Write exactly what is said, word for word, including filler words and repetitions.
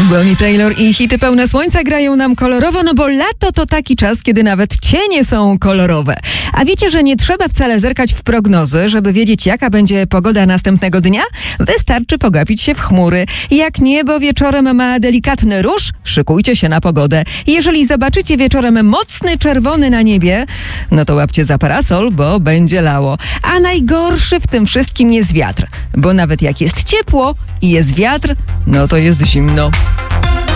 Bonnie Taylor i hity pełne słońca grają nam kolorowo, no bo lato to taki czas, kiedy nawet cienie są kolorowe. A wiecie, że nie trzeba wcale zerkać w prognozy, żeby wiedzieć, jaka będzie pogoda następnego dnia? Wystarczy pogapić się w chmury. Jak niebo wieczorem ma delikatny róż, szykujcie się na pogodę. Jeżeli zobaczycie wieczorem mocny czerwony na niebie, no to łapcie za parasol, bo będzie lało. A najgorszy w tym wszystkim jest wiatr, bo nawet jak jest ciepło i jest wiatr, no to jest zimno.